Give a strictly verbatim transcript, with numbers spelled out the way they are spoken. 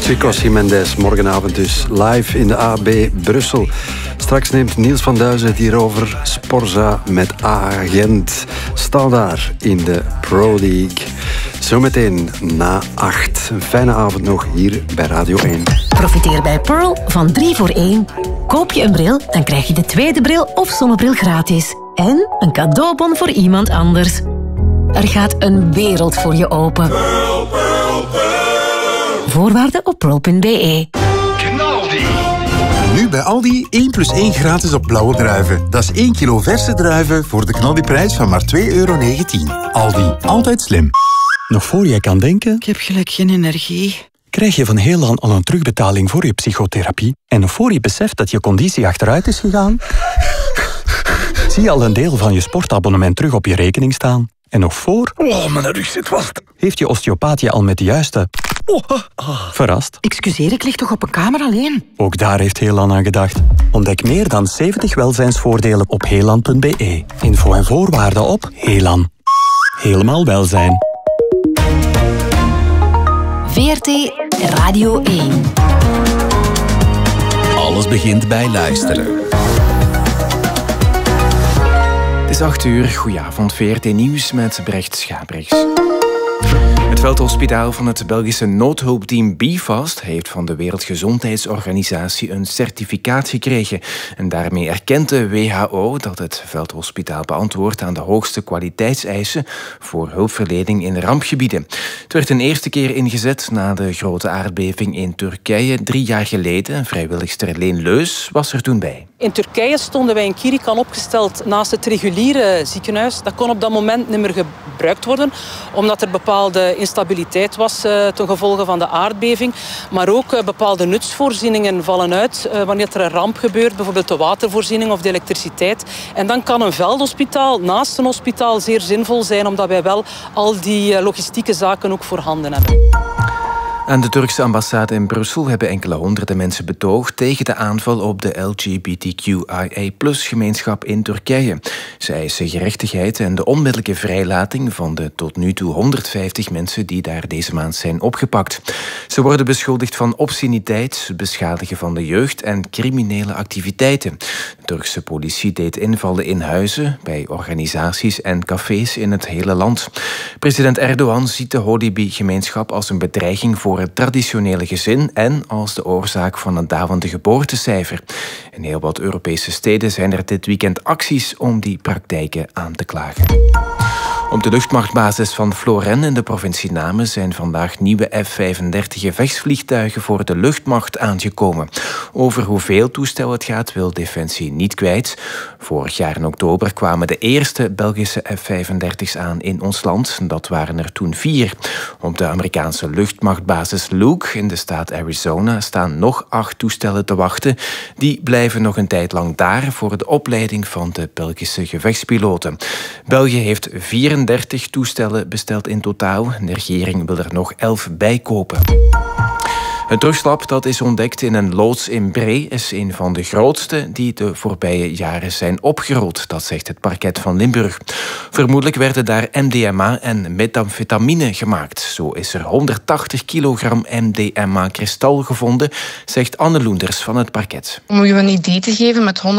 Chico Mendes, morgenavond dus live in de A B Brussel. Straks neemt Niels van Duizen het hier over. Sporza met Agent. Stal daar in de Pro League. Zometeen na acht. Een fijne avond nog hier bij Radio één. Profiteer bij Pearl van drie voor één. Koop je een bril, dan krijg je de tweede bril of zonnebril gratis. En een cadeaubon voor iemand anders. Er gaat een wereld voor je open. Pearl, Pearl, Pearl. Voorwaarden op pearl punt b e. Knaldi. Nu bij Aldi één plus één gratis op blauwe druiven. Dat is één kilo verse druiven voor de knaldiprijs van maar twee euro negentien. Aldi, altijd slim. Nog voor jij kan denken... Ik heb gelijk geen energie. Krijg je van Heelan al een terugbetaling voor je psychotherapie? En nog voor je beseft dat je conditie achteruit is gegaan? Zie je al een deel van je sportabonnement terug op je rekening staan? En nog voor... Oh, mijn rug zit vast. Heeft je osteopaat je al met de juiste... Oh, oh. Verrast? Excuseer, ik lig toch op een kamer alleen? Ook daar heeft Heelan aan gedacht. Ontdek meer dan zeventig welzijnsvoordelen op heelan punt b e. Info en voorwaarden op Heelan. Helemaal welzijn. V R T Radio één. Alles begint bij luisteren. Het is acht uur. Goedenavond, V R T Nieuws met Brecht Schabriks. Het veldhospitaal van het Belgische noodhulpteam B F A S T heeft van de Wereldgezondheidsorganisatie een certificaat gekregen. En daarmee erkent de W H O dat het veldhospitaal beantwoordt aan de hoogste kwaliteitseisen voor hulpverlening in rampgebieden. Het werd een eerste keer ingezet na de grote aardbeving in Turkije drie jaar geleden. Vrijwilligster Leen Leus was er toen bij. In Turkije stonden wij in Kirikan opgesteld naast het reguliere ziekenhuis. Dat kon op dat moment niet meer gebruikt worden, omdat er bepaalde instabiliteit was uh, ten gevolge van de aardbeving. Maar ook uh, bepaalde nutsvoorzieningen vallen uit uh, wanneer er een ramp gebeurt, bijvoorbeeld de watervoorziening of de elektriciteit. En dan kan een veldhospitaal naast een hospitaal zeer zinvol zijn, omdat wij wel al die uh, logistieke zaken ook voorhanden hebben. Aan de Turkse ambassade in Brussel hebben enkele honderden mensen betoogd tegen de aanval op de L G B T Q I A plus gemeenschap in Turkije. Ze eisen gerechtigheid en de onmiddellijke vrijlating van de tot nu toe honderdvijftig mensen die daar deze maand zijn opgepakt. Ze worden beschuldigd van obsceniteit, beschadigen van de jeugd en criminele activiteiten. De Turkse politie deed invallen in huizen, bij organisaties en cafés in het hele land. President Erdogan ziet de Holibi-gemeenschap als een bedreiging voor het traditionele gezin en als de oorzaak van een dalende geboortecijfer. In heel wat Europese steden zijn er dit weekend acties om die praktijken aan te klagen. Op de luchtmachtbasis van Floren in de provincie Namen zijn vandaag nieuwe F vijfendertig gevechtsvliegtuigen voor de luchtmacht aangekomen. Over hoeveel toestellen het gaat wil Defensie niet kwijt. Vorig jaar in oktober kwamen de eerste Belgische F vijfendertig's aan in ons land. Dat waren er toen vier. Op de Amerikaanse luchtmachtbasis Luke in de staat Arizona staan nog acht toestellen te wachten. Die blijven nog een tijd lang daar voor de opleiding van de Belgische gevechtspiloten. België heeft vierendertig toestellen besteld in totaal. De regering wil er nog elf bijkopen. Het drugslab dat is ontdekt in een loods in Bree is een van de grootste die de voorbije jaren zijn opgerold. Dat zegt het parket van Limburg. Vermoedelijk werden daar M D M A en metamfetamine gemaakt. Zo is er honderdtachtig kilogram M D M A-kristal gevonden, zegt Anne Loenders van het parket. Om u een idee te geven, met